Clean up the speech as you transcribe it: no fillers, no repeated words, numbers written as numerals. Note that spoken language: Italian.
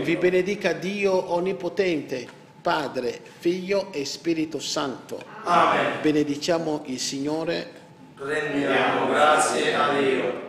Vi benedica Dio Onnipotente, Padre, Figlio e Spirito Santo. Amen. Benediciamo il Signore. Rendiamo grazie a Dio.